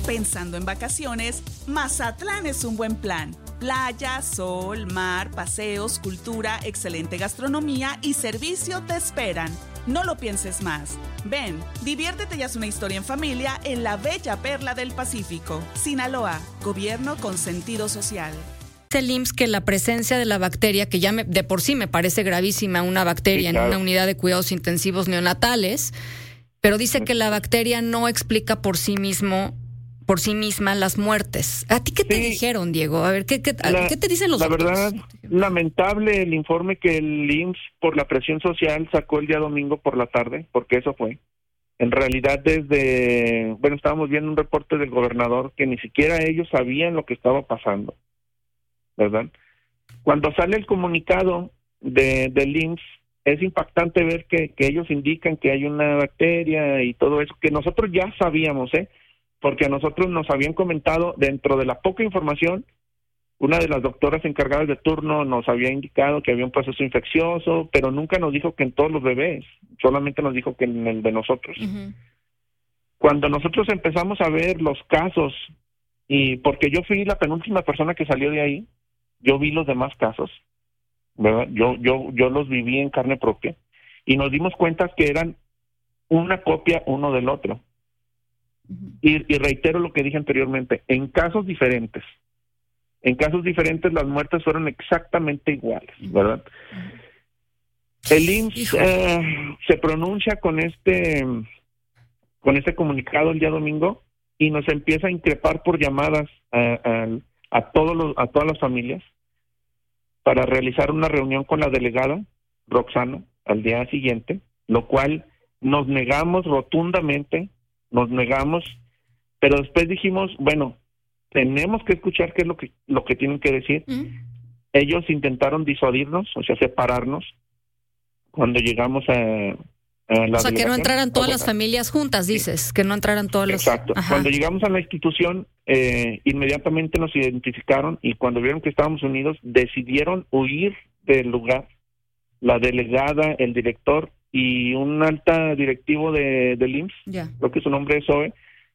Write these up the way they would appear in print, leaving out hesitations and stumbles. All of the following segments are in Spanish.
Pensando en vacaciones, Mazatlán es un buen plan. Playa, sol, mar, paseos, cultura, excelente gastronomía y servicio te esperan. No lo pienses más. Ven, diviértete y haz una historia en familia en la bella perla del Pacífico. Sinaloa, gobierno con sentido social. El IMSS que la presencia de la bacteria, que ya de por sí me parece gravísima, una bacteria en una unidad de cuidados intensivos neonatales, pero dice que la bacteria no explica por sí misma las muertes. ¿A ti qué te dijeron, Diego? A ver, ¿qué te dicen los doctores? La verdad, lamentable el informe que el IMSS, por la presión social, sacó el día domingo por la tarde, porque eso fue. En realidad, estábamos viendo un reporte del gobernador que ni siquiera ellos sabían lo que estaba pasando, ¿verdad? Cuando sale el comunicado del IMSS, es impactante ver que ellos indican que hay una bacteria y todo eso, que nosotros ya sabíamos, porque a nosotros nos habían comentado, dentro de la poca información, una de las doctoras encargadas de turno nos había indicado que había un proceso infeccioso, pero nunca nos dijo que en todos los bebés, solamente nos dijo que en el de nosotros. Uh-huh. Cuando nosotros empezamos a ver los casos, y porque yo fui la penúltima persona que salió de ahí, yo vi los demás casos, ¿verdad? Yo los viví en carne propia, y nos dimos cuenta que eran una copia uno del otro. Y reitero lo que dije anteriormente, en casos diferentes las muertes fueron exactamente iguales, ¿verdad? El IMSS se pronuncia con este comunicado el día domingo y nos empieza a increpar por llamadas a todas las familias para realizar una reunión con la delegada Roxana al día siguiente, lo cual nos negamos rotundamente. Pero después dijimos, bueno, tenemos que escuchar qué es lo que tienen que decir. Ellos intentaron disuadirnos, o sea, separarnos cuando llegamos a la O sea, que no entraran todas las familias juntas, dices, sí. Que no entraran todos los... Exacto. Ajá. Cuando llegamos a la institución, inmediatamente nos identificaron y cuando vieron que estábamos unidos, decidieron huir del lugar. La delegada, el director y un alta directivo del IMSS, creo que su nombre es Zoe,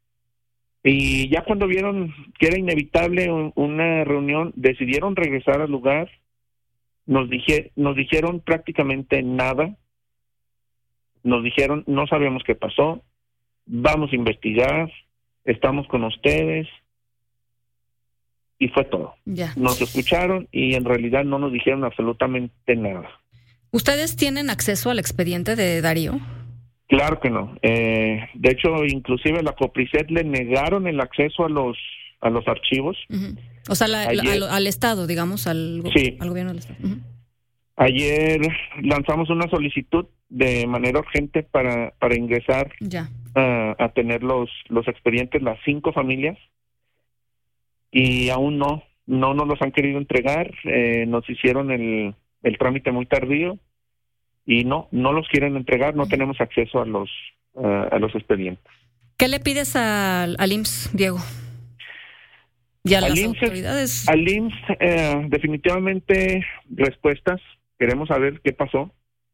y ya cuando vieron que era inevitable una reunión, decidieron regresar al lugar, nos dijeron prácticamente nada, nos dijeron, no sabemos qué pasó, vamos a investigar, estamos con ustedes, y fue todo. Nos escucharon y en realidad no nos dijeron absolutamente nada. ¿Ustedes tienen acceso al expediente de Darío? Claro que no. De hecho, inclusive la COPRISET le negaron el acceso a los archivos. Uh-huh. O sea, al Estado, digamos, al gobierno del Estado. Uh-huh. Ayer lanzamos una solicitud de manera urgente para ingresar a tener los expedientes, las 5 familias, y aún no nos los han querido entregar. Nos hicieron el trámite muy tardío y no los quieren entregar, no tenemos acceso a los expedientes. ¿Qué le pides al IMSS, Diego? ¿Y a las autoridades? Al IMSS, definitivamente respuestas. Queremos saber qué pasó.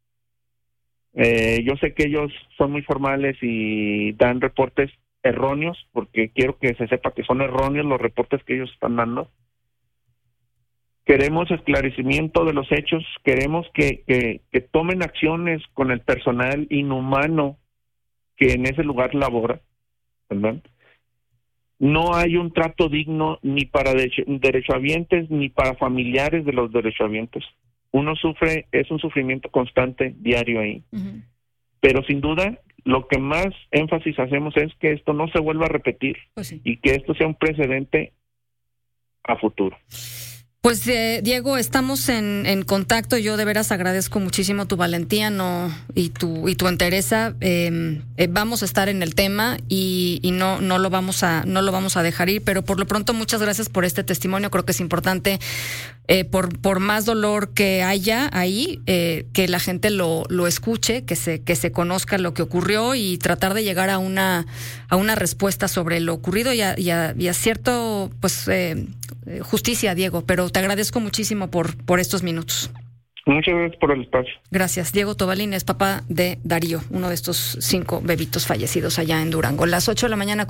Yo sé que ellos son muy formales y dan reportes erróneos, porque quiero que se sepa que son erróneos los reportes que ellos están dando. Queremos esclarecimiento de los hechos, queremos que tomen acciones con el personal inhumano que en ese lugar labora, ¿verdad? No hay un trato digno ni para derechohabientes ni para familiares de los derechohabientes. Uno sufre, es un sufrimiento constante, diario ahí. Uh-huh. Pero sin duda, lo que más énfasis hacemos es que esto no se vuelva a repetir, pues sí, y que esto sea un precedente a futuro. Pues Diego, estamos en contacto. Yo de veras agradezco muchísimo tu valentía y tu entereza. Vamos a estar en el tema y no lo vamos a dejar ir, pero por lo pronto muchas gracias por este testimonio. Creo que es importante, por más dolor que haya ahí, que la gente lo escuche, que se conozca lo que ocurrió y tratar de llegar a una respuesta sobre lo ocurrido y a cierto justicia, Diego. Pero te agradezco muchísimo por estos minutos. Muchas gracias por el espacio. Gracias. Diego Tobalín es papá de Darío, uno de estos 5 bebitos fallecidos allá en Durango. Las 8 de la mañana.